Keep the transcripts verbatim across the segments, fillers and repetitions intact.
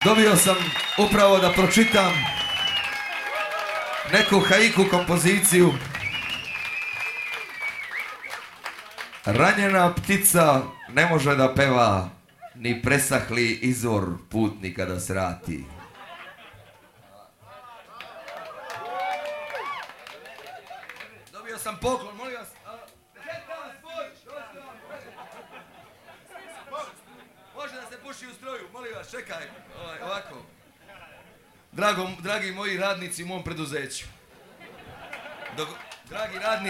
Dobio sam upravo da pročitam neku haiku kompoziciju. Ranjena ptica ne može da peva, ni presahli izvor putnika da srati. Dobio sam poklon, molim vas. Može da se puši u stroju, molim vas, čekaj, ovaj, ovako. Drago, dragi moji radnici u mom preduzeću. Dok, dragi radni...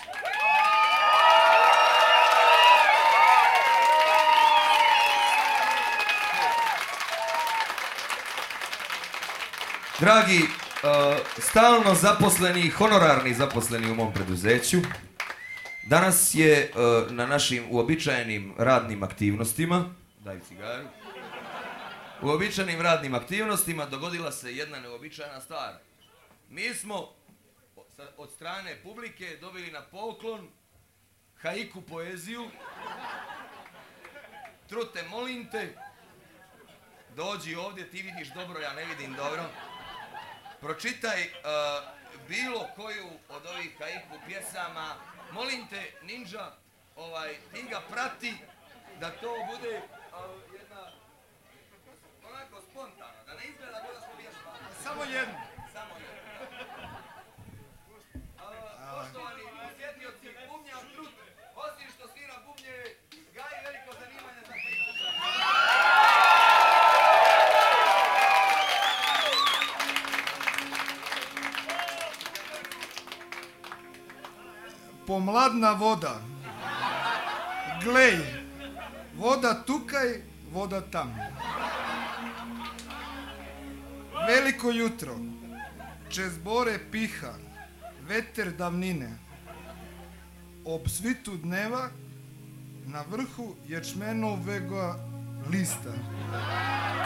Dragi, uh, stalno zaposleni, honorarni zaposleni u mom preduzeću, danas je uh, na našim uobičajenim radnim aktivnostima, daj cigaru, uobičajenim radnim aktivnostima dogodila se jedna neobičajna stvar. Mi smo od strane publike dobili na poklon haiku poeziju. Trute, molim te, dođi ovdje, ti vidiš dobro, ja ne vidim dobro. Pročitaj uh, bilo koju od ovih haiku pjesama. Molim te, Ninja, ovaj, ti ga prati da to bude uh, jedna, onako spontano, da ne izgleda da smo vježbali. Samo jedno. Samo jedno. Uh, poštovani posjetioci, bubnjar Trut, osim što svira bubnjeve, gaji veliko zanimanje za haiku. Pomladna voda. Glej, voda tukaj, voda tam. Veliko jutro, čez bore piha, veter davnine. Ob svitu dneva, na vrhu ječmenovega lista.